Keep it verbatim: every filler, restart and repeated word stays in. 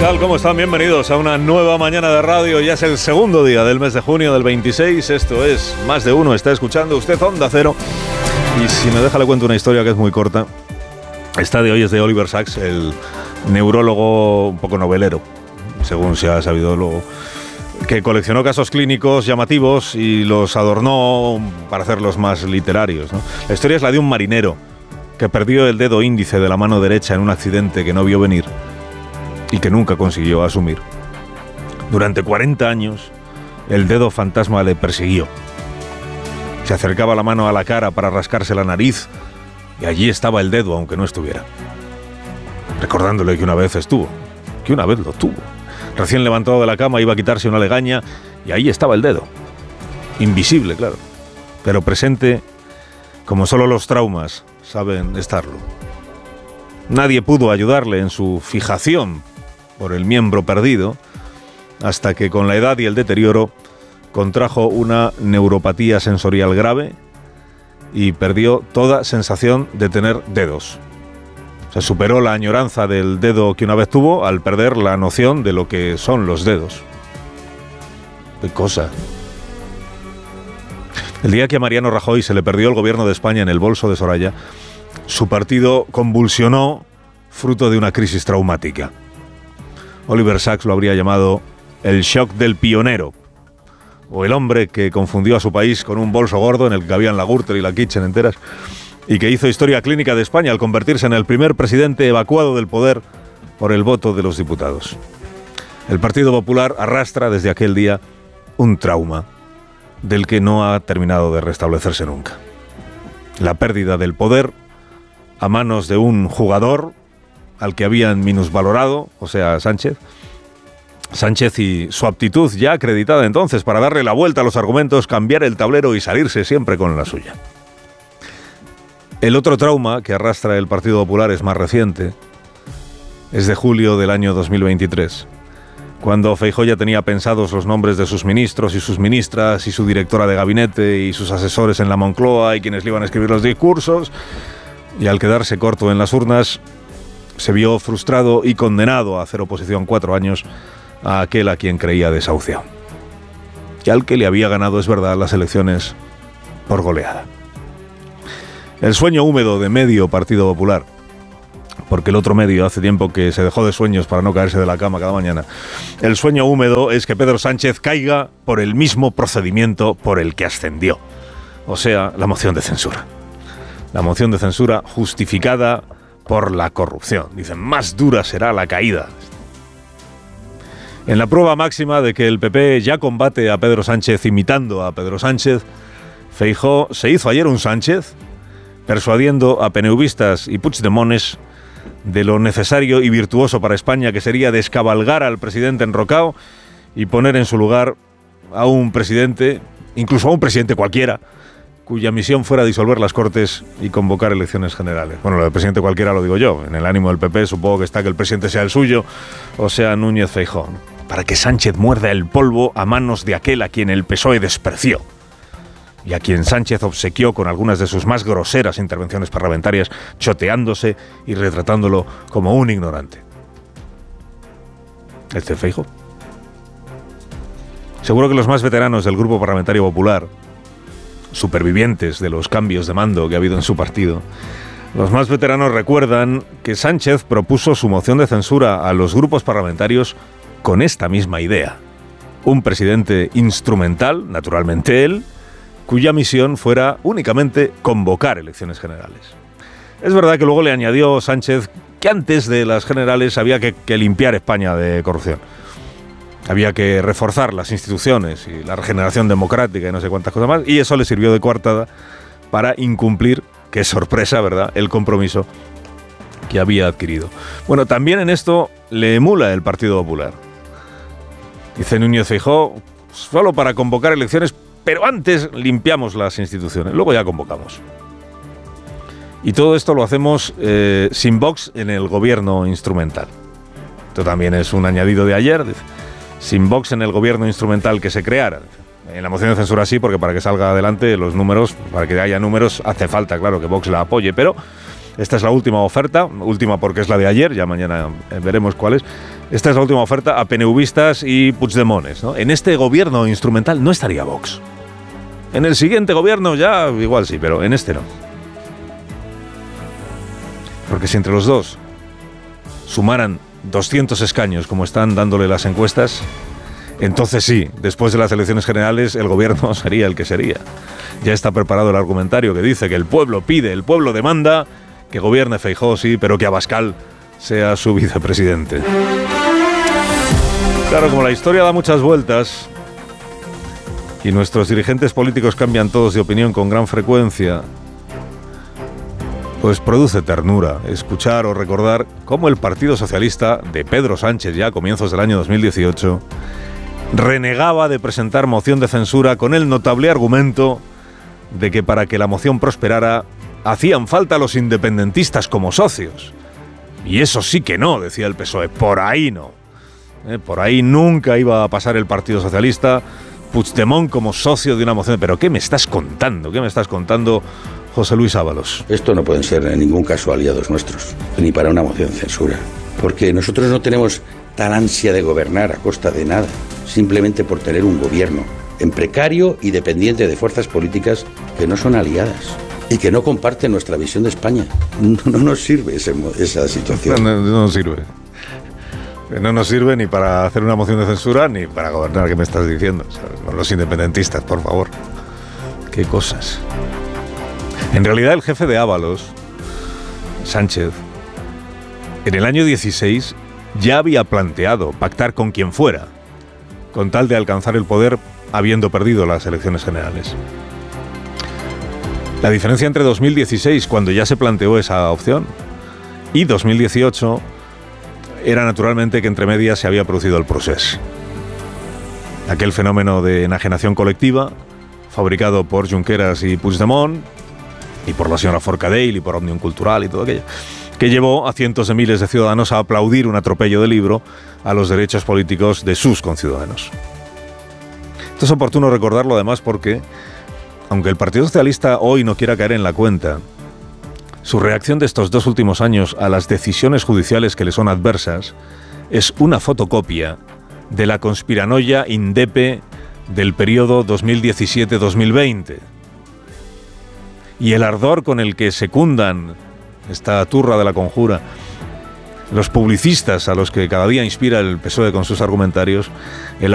tal? ¿Cómo están? Bienvenidos a una nueva mañana de radio. Ya es el segundo día del mes de junio del veintiséis. Esto es Más de Uno. Está escuchando usted Onda Cero. Y si me deja le cuento una historia que es muy corta. Esta de hoy es de Oliver Sacks, el neurólogo un poco novelero, según se ha sabido luego, que coleccionó casos clínicos llamativos y los adornó para hacerlos más literarios, ¿no? La historia es la de un marinero que perdió el dedo índice de la mano derecha en un accidente que no vio venir y que nunca consiguió asumir. Durante cuarenta años, el dedo fantasma le persiguió. Se acercaba la mano a la cara para rascarse la nariz y allí estaba el dedo, aunque no estuviera. Recordándole que una vez estuvo, que una vez lo tuvo. Recién levantado de la cama iba a quitarse una legaña y ahí estaba el dedo. Invisible, claro, pero presente como solo los traumas saben estarlo. Nadie pudo ayudarle en su fijación por el miembro perdido, hasta que con la edad y el deterioro contrajo una neuropatía sensorial grave y perdió toda sensación de tener dedos. Se superó la añoranza del dedo que una vez tuvo al perder la noción de lo que son los dedos. ¡Qué cosa! El día que a Mariano Rajoy se le perdió el gobierno de España en el bolso de Soraya, su partido convulsionó fruto de una crisis traumática. Oliver Sacks lo habría llamado el shock del pionero, o el hombre que confundió a su país con un bolso gordo en el que cabían la Gürtel y la Kitchen enteras, y que hizo historia clínica de España al convertirse en el primer presidente evacuado del poder por el voto de los diputados. El Partido Popular arrastra desde aquel día un trauma del que no ha terminado de restablecerse nunca. La pérdida del poder a manos de un jugador al que habían minusvalorado, o sea, Sánchez. Sánchez y su aptitud ya acreditada entonces para darle la vuelta a los argumentos, cambiar el tablero y salirse siempre con la suya. El otro trauma que arrastra el Partido Popular es más reciente. Es de julio del año dos mil veintitrés, cuando Feijóo ya tenía pensados los nombres de sus ministros y sus ministras y su directora de gabinete y sus asesores en la Moncloa y quienes le iban a escribir los discursos, y al quedarse corto en las urnas, se vio frustrado y condenado a hacer oposición cuatro años a aquel a quien creía desahuciado. Y al que le había ganado, es verdad, las elecciones por goleada. El sueño húmedo de medio Partido Popular, porque el otro medio hace tiempo que se dejó de sueños para no caerse de la cama cada mañana. El sueño húmedo es que Pedro Sánchez caiga por el mismo procedimiento por el que ascendió. O sea, la moción de censura. La moción de censura justificada por la corrupción. Dicen, más dura será la caída. En la prueba máxima de que el P P ya combate a Pedro Sánchez imitando a Pedro Sánchez, Feijóo se hizo ayer un Sánchez persuadiendo a peneuvistas y puigdemones de lo necesario y virtuoso para España que sería descabalgar al presidente enrocado y poner en su lugar a un presidente, incluso a un presidente cualquiera, cuya misión fuera disolver las Cortes y convocar elecciones generales. Bueno, lo del presidente cualquiera lo digo yo. En el ánimo del P P supongo que está que el presidente sea el suyo o sea Núñez Feijóo, ¿no? Para que Sánchez muerda el polvo a manos de aquel a quien el P S O E despreció y a quien Sánchez obsequió con algunas de sus más groseras intervenciones parlamentarias, choteándose y retratándolo como un ignorante. ¿Este Feijóo? Seguro que los más veteranos del Grupo Parlamentario Popular, supervivientes de los cambios de mando que ha habido en su partido, los más veteranos recuerdan que Sánchez propuso su moción de censura a los grupos parlamentarios con esta misma idea. Un presidente instrumental, naturalmente él, cuya misión fuera únicamente convocar elecciones generales. Es verdad que luego le añadió Sánchez que antes de las generales había que, que limpiar España de corrupción. Había que reforzar las instituciones y la regeneración democrática y no sé cuántas cosas más, y eso le sirvió de coartada para incumplir, qué sorpresa, ¿verdad?, el compromiso que había adquirido. Bueno, también en esto le emula el Partido Popular. Dice Núñez Feijóo, solo para convocar elecciones, pero antes limpiamos las instituciones, luego ya convocamos. Y todo esto lo hacemos eh, sin Vox en el gobierno instrumental. Esto también es un añadido de ayer, dice, sin Vox en el gobierno instrumental que se creara. En la moción de censura sí, porque para que salga adelante los números, para que haya números, hace falta, claro, que Vox la apoye, pero Esta es la última oferta, última porque es la de ayer, ya mañana veremos cuál es. Esta es la última oferta a PNVistas y Puigdemones, ¿no? En este gobierno instrumental no estaría Vox. En el siguiente gobierno ya igual sí, pero en este no. Porque si entre los dos sumaran doscientos escaños, como están dándole las encuestas, entonces sí, después de las elecciones generales, el gobierno sería el que sería. Ya está preparado el argumentario que dice que el pueblo pide, el pueblo demanda que gobierne Feijóo, sí, pero que Abascal sea su vicepresidente. Claro, como la historia da muchas vueltas y nuestros dirigentes políticos cambian todos de opinión con gran frecuencia, pues produce ternura escuchar o recordar cómo el Partido Socialista de Pedro Sánchez, ya a comienzos del año dos mil dieciocho, renegaba de presentar moción de censura con el notable argumento de que para que la moción prosperara hacían falta los independentistas como socios. Y eso sí que no, decía el P S O E, por ahí no. Eh, por ahí nunca iba a pasar el Partido Socialista, Puigdemont como socio de una moción. ¿Pero qué me estás contando? ¿Qué me estás contando, José Luis Ábalos? Esto no pueden ser en ningún caso aliados nuestros, ni para una moción de censura. Porque nosotros no tenemos tal ansia de gobernar a costa de nada, simplemente por tener un gobierno en precario y dependiente de fuerzas políticas que no son aliadas y que no comparten nuestra visión de España. No, no nos sirve ese, esa situación. No, no, no nos sirve. No nos sirve ni para hacer una moción de censura ni para gobernar. ¿Qué me estás diciendo? ¿Sabes? Los independentistas, por favor. Qué cosas. En realidad, el jefe de Ábalos, Sánchez, en el año dieciséis ya había planteado pactar con quien fuera, con tal de alcanzar el poder habiendo perdido las elecciones generales. La diferencia entre dos mil dieciséis, cuando ya se planteó esa opción, y dos mil dieciocho era naturalmente que entre medias se había producido el procés. Aquel fenómeno de enajenación colectiva, fabricado por Junqueras y Puigdemont, y por la señora Forcadell y por Òmnium Cultural y todo aquello, que llevó a cientos de miles de ciudadanos a aplaudir un atropello de libro a los derechos políticos de sus conciudadanos. Esto es oportuno recordarlo además porque, aunque el Partido Socialista hoy no quiera caer en la cuenta, su reacción de estos dos últimos años a las decisiones judiciales que le son adversas es una fotocopia de la conspiranoia indepe del periodo dos mil diecisiete dos mil veinte. Y el ardor con el que secundan esta turra de la conjura los publicistas a los que cada día inspira el P S O E con sus argumentarios, el